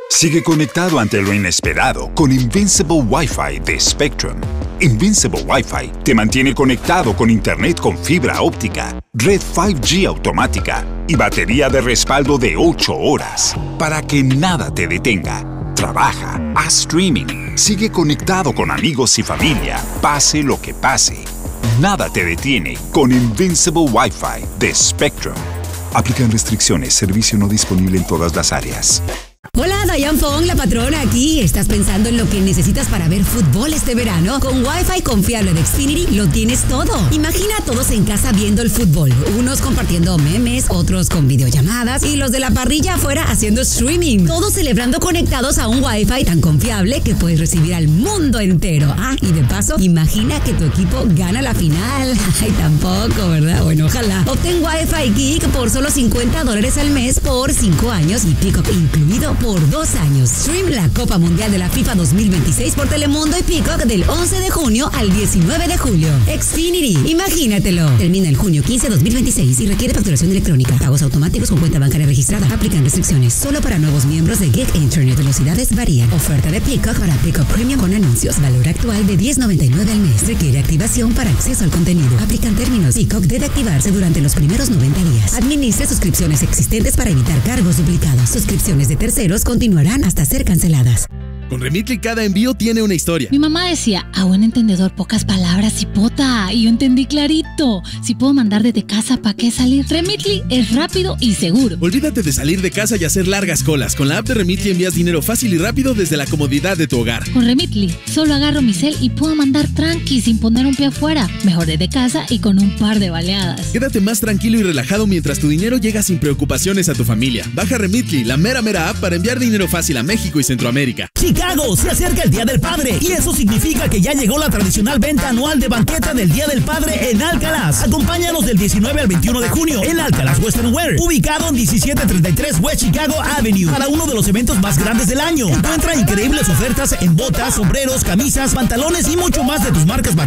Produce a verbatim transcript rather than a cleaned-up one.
Sigue conectado ante lo inesperado con Invincible Wi-Fi de Spectrum. Invincible Wi-Fi te mantiene conectado con internet con fibra óptica, red cinco G automática y batería de respaldo de ocho horas para que nada te detenga. Trabaja, haz streaming, sigue conectado con amigos y familia, pase lo que pase. Nada te detiene con Invincible Wi-Fi de Spectrum. Aplican restricciones, servicio no disponible en todas las áreas. Hola, Diane Fong, la patrona aquí. ¿Estás pensando en lo que necesitas para ver fútbol este verano? Con Wi-Fi confiable de Xfinity lo tienes todo. Imagina a todos en casa viendo el fútbol. Unos compartiendo memes, otros con videollamadas y los de la parrilla afuera haciendo streaming. Todos celebrando conectados a un Wi-Fi tan confiable que puedes recibir al mundo entero. Ah, y de paso, imagina que tu equipo gana la final. Ay, tampoco, ¿verdad? Bueno, ojalá. Obtén Wi-Fi Geek por solo cincuenta dólares al mes por cinco años y Peacock incluido por dos años. Stream la Copa Mundial de la FIFA dos mil veintiséis por Telemundo y Peacock del once de junio al diecinueve de julio. Xfinity, imagínatelo. Termina el junio quince de dos mil veintiséis y requiere facturación electrónica. Pagos automáticos con cuenta bancaria registrada. Aplican restricciones. Solo para nuevos miembros de Geek Internet. Velocidades varían. Oferta de Peacock para Peacock Premium con anuncios. Valor actual de diez noventa y nueve al mes. Requiere activación para acceso al contenido. Aplican términos. Peacock debe activarse durante los primeros noventa días. Administre suscripciones existentes para evitar cargos duplicados. Suscripciones de terceros continuarán hasta ser canceladas. Con Remitly cada envío tiene una historia. Mi mamá decía, a buen entendedor pocas palabras, hipota. Y yo entendí clarito. Si puedo mandar desde casa, ¿para qué salir? Remitly es rápido y seguro. Olvídate de salir de casa y hacer largas colas. Con la app de Remitly envías dinero fácil y rápido desde la comodidad de tu hogar. Con Remitly solo agarro mi cel y puedo mandar tranqui sin poner un pie afuera. Mejor desde casa y con un par de baleadas. Quédate más tranquilo y relajado mientras tu dinero llega sin preocupaciones a tu familia. Baja Remitly, la mera mera app para enviar dinero fácil a México y Centroamérica. Chicago, se acerca el Día del Padre y eso significa que ya llegó la tradicional venta anual de banqueta del Día del Padre en Alcalaz. Acompáñanos del diecinueve al veintiuno de junio en Alcalaz Western Wear, ubicado en diecisiete treinta y tres West Chicago Avenue, para uno de los eventos más grandes del año. Encuentra increíbles ofertas en botas, sombreros, camisas, pantalones y mucho más de tus marcas